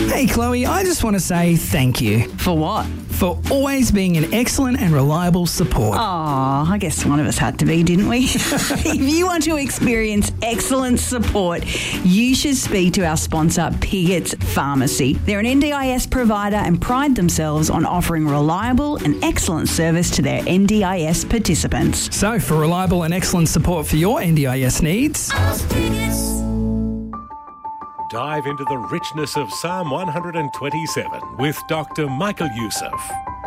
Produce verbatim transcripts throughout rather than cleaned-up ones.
Hey Chloe, I just want to say thank you. For what? For always being an excellent and reliable support. Oh, I guess one of us had to be, didn't we? If you want to experience excellent support, you should speak to our sponsor, Piggott's Pharmacy. They're an N D I S provider and pride themselves on offering reliable and excellent service to their N D I S participants. So, for reliable and excellent support for your N D I S needs, dive into the richness of Psalm one twenty-seven with Doctor Michael Youssef.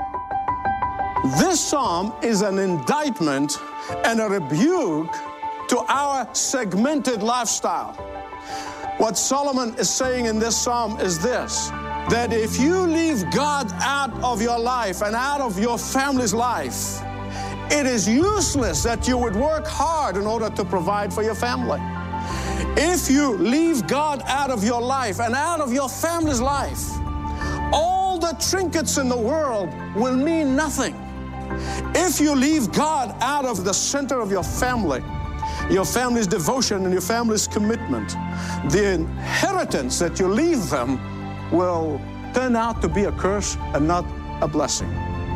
This psalm is an indictment and a rebuke to our segmented lifestyle. What Solomon is saying in this psalm is this, that if you leave God out of your life and out of your family's life, it is useless that you would work hard in order to provide for your family. If you leave God out of your life and out of your family's life, all the trinkets in the world will mean nothing. If you leave God out of the center of your family, your family's devotion and your family's commitment, the inheritance that you leave them will turn out to be a curse and not a blessing.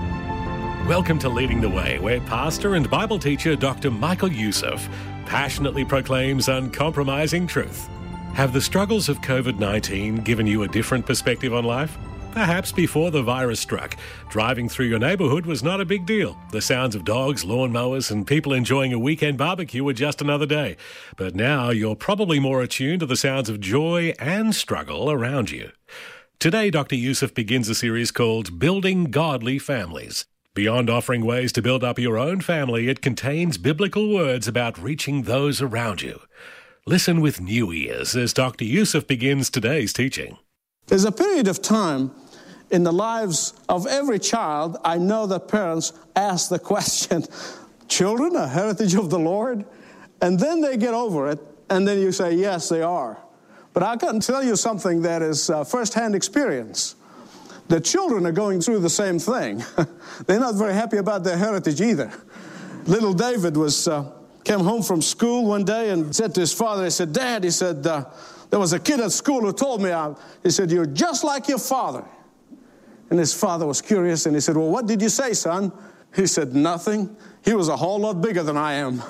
Welcome to Leading the Way, where pastor and Bible teacher Doctor Michael Youssef passionately proclaims uncompromising truth. Have the struggles of covid nineteen given you a different perspective on life? Perhaps before the virus struck, driving through your neighbourhood was not a big deal. The sounds of dogs, lawnmowers, and people enjoying a weekend barbecue were just another day. But now you're probably more attuned to the sounds of joy and struggle around you. Today, Doctor Youssef begins a series called Building Godly Families. Beyond offering ways to build up your own family, it contains biblical words about reaching those around you. Listen with new ears as Doctor Youssef begins today's teaching. There's a period of time in the lives of every child, I know that parents ask the question, children, a heritage of the Lord? And then they get over it, and then you say, yes, they are. But I can tell you something that is uh, first-hand experience. The children are going through the same thing. They're not very happy about their heritage either. Little David was uh, came home from school one day and said to his father, he said, Dad, he said, uh, there was a kid at school who told me, uh, he said, you're just like your father. And his father was curious, and he said, well, what did you say, son? He said, nothing. He was a whole lot bigger than I am.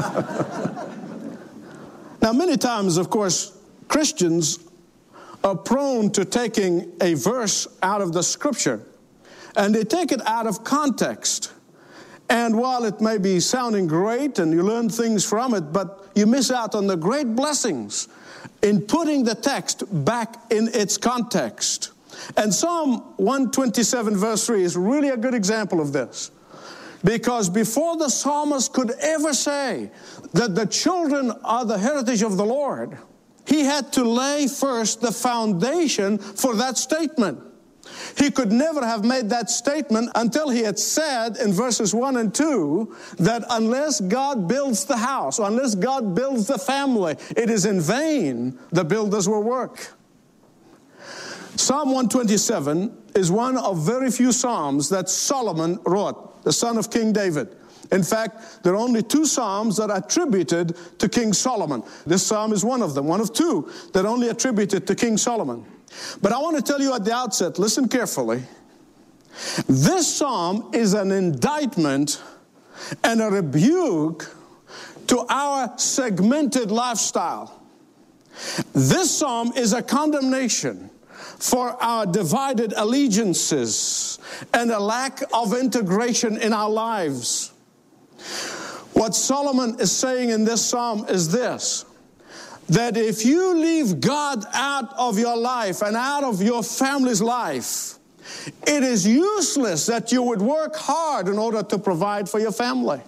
Now, many times, of course, Christians are prone to taking a verse out of the scripture, and they take it out of context. And while it may be sounding great and you learn things from it, but you miss out on the great blessings in putting the text back in its context. And Psalm one twenty-seven verse three is really a good example of this. Because before the psalmist could ever say that the children are the heritage of the Lord, he had to lay first the foundation for that statement. He could never have made that statement until he had said in verses one and two that unless God builds the house, or unless God builds the family, it is in vain the builders will work. Psalm one twenty-seven is one of very few psalms that Solomon wrote, the son of King David. In fact, there are only two psalms that are attributed to King Solomon. This psalm is one of them, one of two that are only attributed to King Solomon. But I want to tell you at the outset, listen carefully. This psalm is an indictment and a rebuke to our segmented lifestyle. This psalm is a condemnation for our divided allegiances and a lack of integration in our lives. What Solomon is saying in this psalm is this, that if you leave God out of your life and out of your family's life, it is useless that you would work hard in order to provide for your family.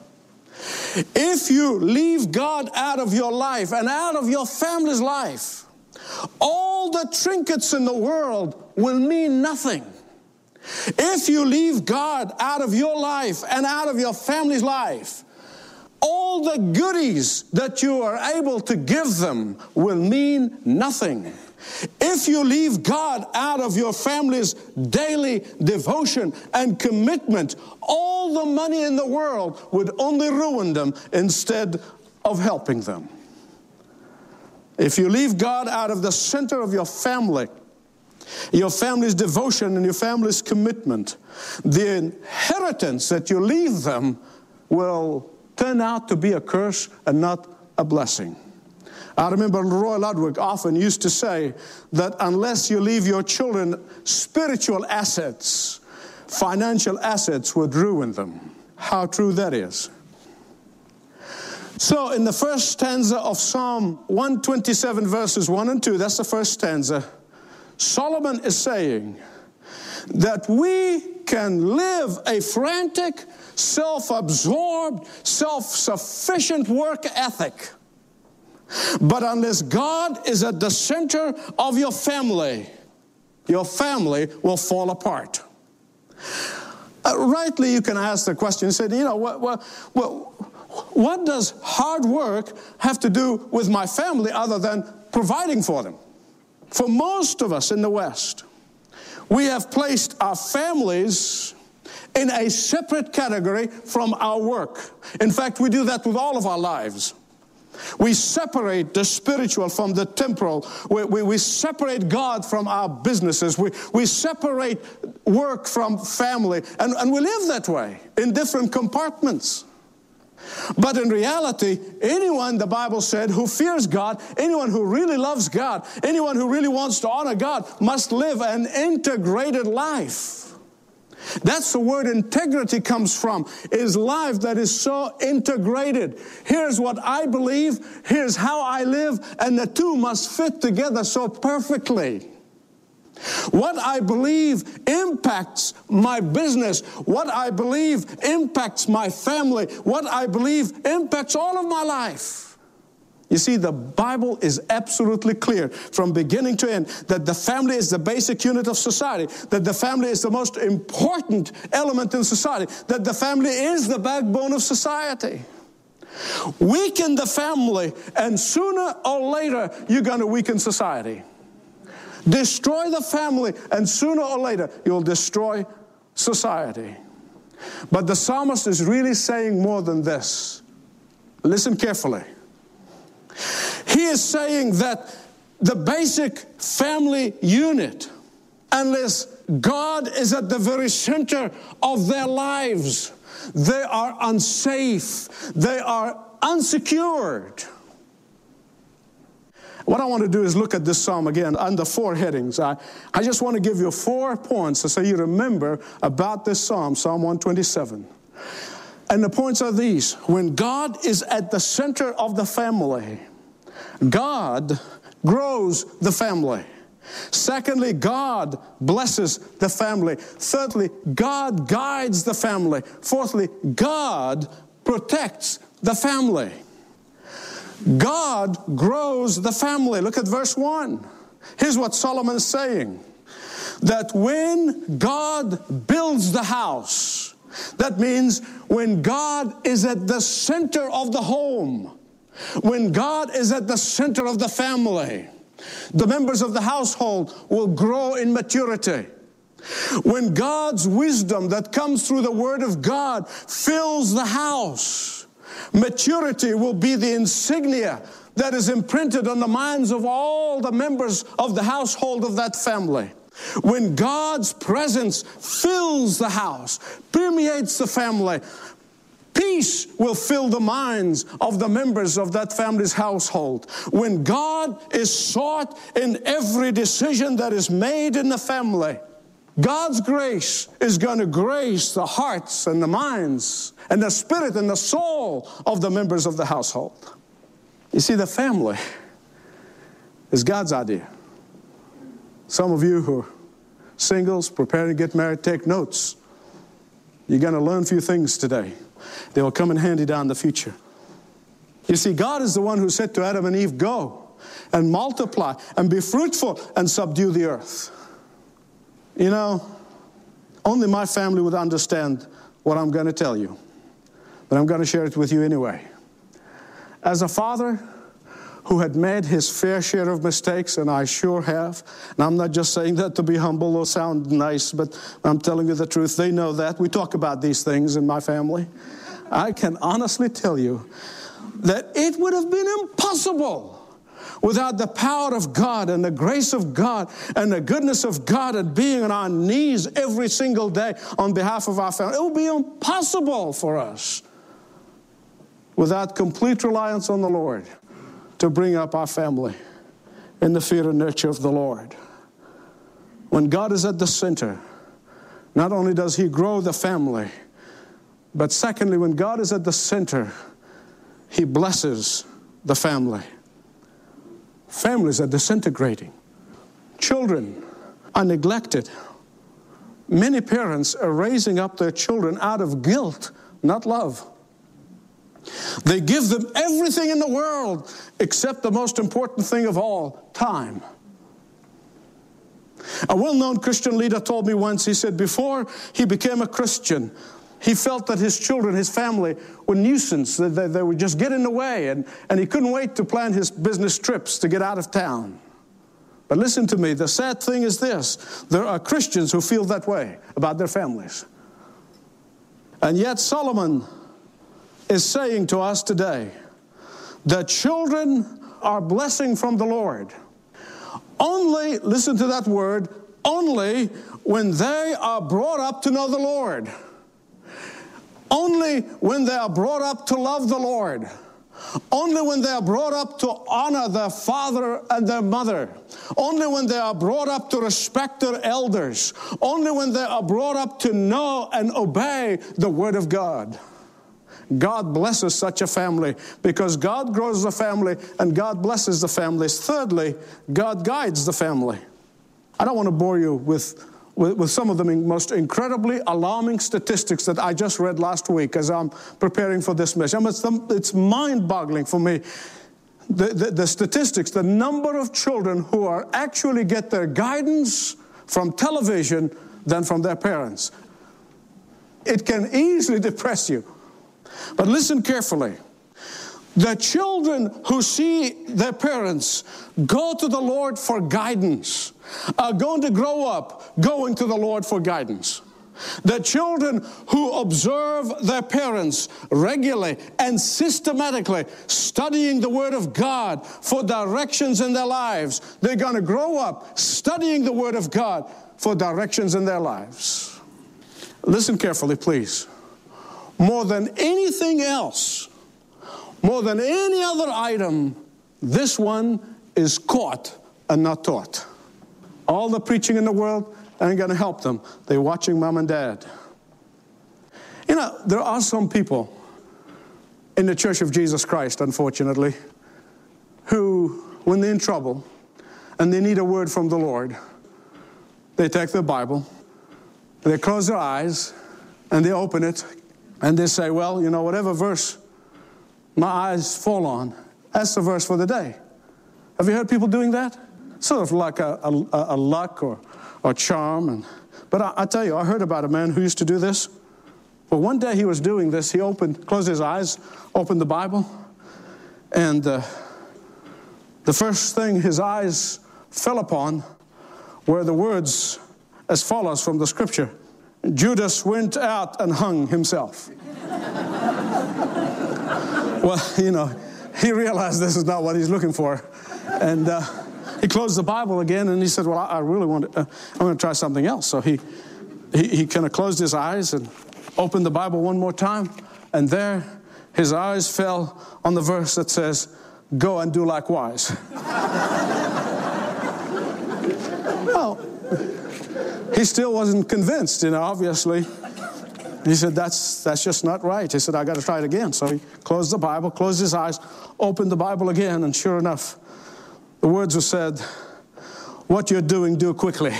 If you leave God out of your life and out of your family's life, all the trinkets in the world will mean nothing. If you leave God out of your life and out of your family's life, all the goodies that you are able to give them will mean nothing. If you leave God out of your family's daily devotion and commitment, all the money in the world would only ruin them instead of helping them. If you leave God out of the center of your family, your family's devotion and your family's commitment, the inheritance that you leave them will turn out to be a curse and not a blessing. I remember Roy Ludwig often used to say that unless you leave your children spiritual assets, financial assets would ruin them. How true that is. So in the first stanza of Psalm one twenty-seven, verses one and two, that's the first stanza, Solomon is saying that we can live a frantic, self-absorbed, self-sufficient work ethic. But unless God is at the center of your family, your family will fall apart. Uh, rightly, you can ask the question, say, you know, what, what, what, what does hard work have to do with my family other than providing for them? For most of us in the West, we have placed our families in a separate category from our work. In fact, we do that with all of our lives. We separate the spiritual from the temporal. We, we, we separate God from our businesses. We, we separate work from family. And, and we live that way in different compartments. But in reality, anyone, the Bible said, who fears God, anyone who really loves God, anyone who really wants to honor God, must live an integrated life. That's the word integrity comes from, is life that is so integrated. Here's what I believe, here's how I live, and the two must fit together so perfectly. What I believe impacts my business. What I believe impacts my family. What I believe impacts all of my life. You see, the Bible is absolutely clear from beginning to end that the family is the basic unit of society, that the family is the most important element in society, that the family is the backbone of society. Weaken the family, and sooner or later, you're going to weaken society. Destroy the family, and sooner or later, you'll destroy society. But the psalmist is really saying more than this. Listen carefully. He is saying that the basic family unit, unless God is at the very center of their lives, they are unsafe, they are unsecured. What I want to do is look at this psalm again under four headings. I, I just want to give you four points so you remember about this psalm, Psalm one twenty-seven. And the points are these. When God is at the center of the family, God grows the family. Secondly, God blesses the family. Thirdly, God guides the family. Fourthly, God protects the family. God grows the family. Look at verse one. Here's what Solomon is saying. That when God builds the house, that means when God is at the center of the home, when God is at the center of the family, the members of the household will grow in maturity. When God's wisdom that comes through the Word of God fills the house, maturity will be the insignia that is imprinted on the minds of all the members of the household of that family. When God's presence fills the house, permeates the family, peace will fill the minds of the members of that family's household. When God is sought in every decision that is made in the family, God's grace is going to grace the hearts and the minds and the spirit and the soul of the members of the household. You see, the family is God's idea. Some of you who are singles, preparing to get married, take notes. You're going to learn a few things today. They will come in handy down the future. You see, God is the one who said to Adam and Eve, go and multiply and be fruitful and subdue the earth. You know, only my family would understand what I'm going to tell you. But I'm going to share it with you anyway. As a father who had made his fair share of mistakes, and I sure have, and I'm not just saying that to be humble or sound nice, but I'm telling you the truth. They know that. We talk about these things in my family. I can honestly tell you that it would have been impossible without the power of God and the grace of God and the goodness of God and being on our knees every single day on behalf of our family, it would be impossible for us without complete reliance on the Lord to bring up our family in the fear and nurture of the Lord. When God is at the center, not only does He grow the family, but secondly, when God is at the center, He blesses the family. Families are disintegrating. Children are neglected. Many parents are raising up their children out of guilt, not love. They give them everything in the world except the most important thing of all, time. A well-known Christian leader told me once, he said, before he became a Christian, he felt that his children, his family, were nuisance. They, they, they would just get in the way, and, and he couldn't wait to plan his business trips to get out of town. But listen to me, the sad thing is this. There are Christians who feel that way about their families. And yet Solomon is saying to us today that children are blessing from the Lord. Only, listen to that word, only when they are brought up to know the Lord. Only when they are brought up to love the Lord. Only when they are brought up to honor their father and their mother. Only when they are brought up to respect their elders. Only when they are brought up to know and obey the Word of God. God blesses such a family because God grows the family and God blesses the families. Thirdly, God guides the family. I don't want to bore you with With, with some of the most incredibly alarming statistics that I just read last week as I'm preparing for this message. I mean, it's, it's mind-boggling for me. The, the, the statistics, the number of children who are actually get their guidance from television than from their parents. It can easily depress you. But listen carefully. The children who see their parents go to the Lord for guidance are going to grow up going to the Lord for guidance. The children who observe their parents regularly and systematically studying the Word of God for directions in their lives, they're going to grow up studying the Word of God for directions in their lives. Listen carefully, please. More than anything else, more than any other item, this one is caught and not taught. All the preaching in the world ain't going to help them. They're watching mom and dad. You know, there are some people in the Church of Jesus Christ, unfortunately, who, when they're in trouble and they need a word from the Lord, they take their Bible, they close their eyes, and they open it, and they say, well, you know, whatever verse my eyes fall on, that's the verse for the day. Have you heard people doing that? Sort of like a, a, a luck or, or charm. And, but I, I tell you, I heard about a man who used to do this. Well, one day he was doing this. He opened, closed his eyes, opened the Bible, and uh, the first thing his eyes fell upon were the words as follows from the Scripture. Judas went out and hung himself. Well, you know, he realized this is not what he's looking for. And uh, he closed the Bible again, and he said, well, I, I really want to, uh, I'm going to try something else. So he, he, he kind of closed his eyes and opened the Bible one more time. And there, his eyes fell on the verse that says, go and do likewise. Well, he still wasn't convinced, you know, obviously. He said, that's that's just not right. He said, I got to try it again. So he closed the Bible, closed his eyes, opened the Bible again, and sure enough, the words were said, what you're doing, do quickly.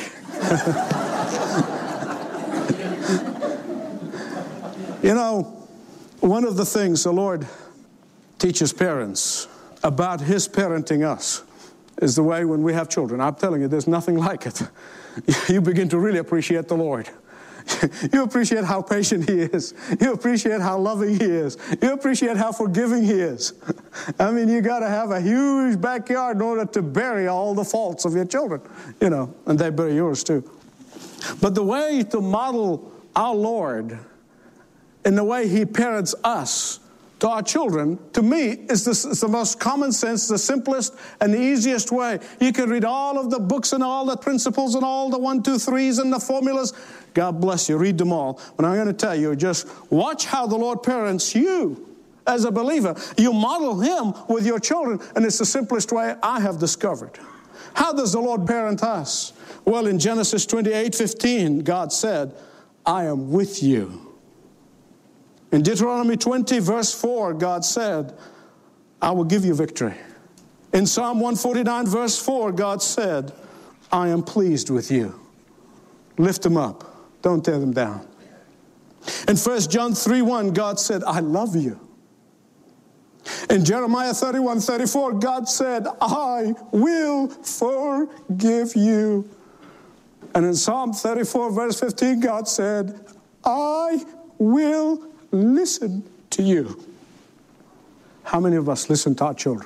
You know, one of the things the Lord teaches parents about His parenting us is the way when we have children. I'm telling you, there's nothing like it. You begin to really appreciate the Lord. You appreciate how patient He is. You appreciate how loving He is. You appreciate how forgiving He is. I mean, you got to have a huge backyard in order to bury all the faults of your children, you know, and they bury yours too. But the way to model our Lord in the way He parents us to our children, to me, is, this, is the most common sense, the simplest and the easiest way. You can read all of the books and all the principles and all the one, two, threes and the formulas. God bless you, read them all. But I'm going to tell you, just watch how the Lord parents you as a believer. You model Him with your children, and it's the simplest way I have discovered. How does the Lord parent us? Well, in Genesis twenty-eight fifteen, God said, I am with you. In Deuteronomy twenty, verse four, God said, I will give you victory. In Psalm one forty-nine, verse four, God said, I am pleased with you. Lift them up. Don't tear them down. In First John three one, God said, I love you. In Jeremiah thirty-one thirty-four, God said, I will forgive you. And in Psalm thirty-four, verse fifteen, God said, I will listen to you. How many of us listen to our children?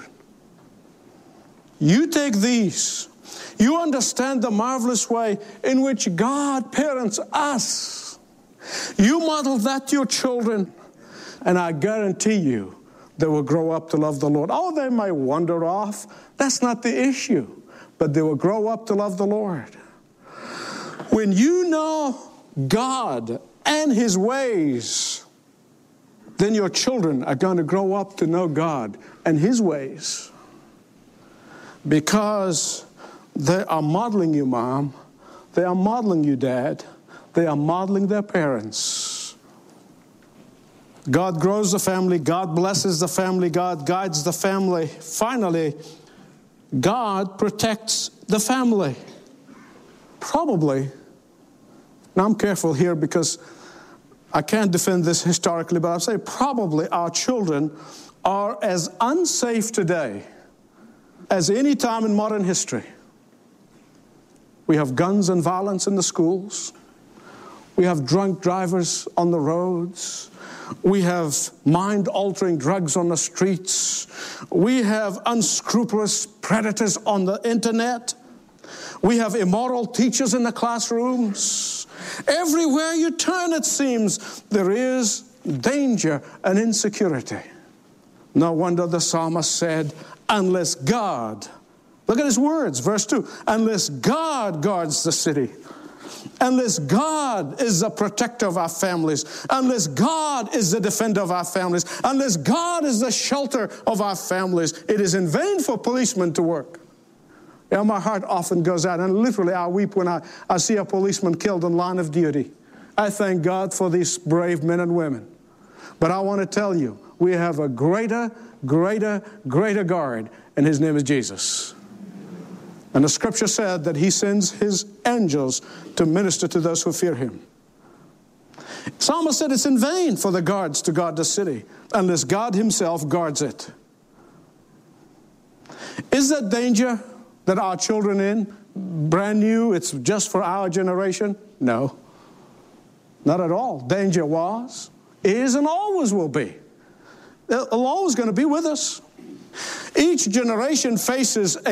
You take these. You understand the marvelous way in which God parents us. You model that to your children, and I guarantee you they will grow up to love the Lord. Oh, they may wander off. That's not the issue. But they will grow up to love the Lord. When you know God and His ways, then your children are going to grow up to know God and His ways. Because they are modeling you, Mom. They are modeling you, Dad. They are modeling their parents. God grows the family. God blesses the family. God guides the family. Finally, God protects the family. Probably, now I'm careful here because I can't defend this historically, but I'll say probably our children are as unsafe today as any time in modern history. We have guns and violence in the schools. We have drunk drivers on the roads. We have mind-altering drugs on the streets. We have unscrupulous predators on the internet. We have immoral teachers in the classrooms. Everywhere you turn, it seems, there is danger and insecurity. No wonder the psalmist said, unless God, look at his words, verse two, unless God guards the city, unless God is the protector of our families, unless God is the defender of our families, unless God is the shelter of our families, it is in vain for policemen to work. Yeah, my heart often goes out, and literally I weep when I, I see a policeman killed in line of duty. I thank God for these brave men and women. But I want to tell you, we have a greater, greater, greater guard, and His name is Jesus. And the scripture said that He sends His angels to minister to those who fear Him. Psalmist said it's in vain for the guards to guard the city unless God Himself guards it. Is that danger that our children in, brand new, it's just for our generation? No, not at all. Danger was, is, and always will be. They're always going to be with us. Each generation faces a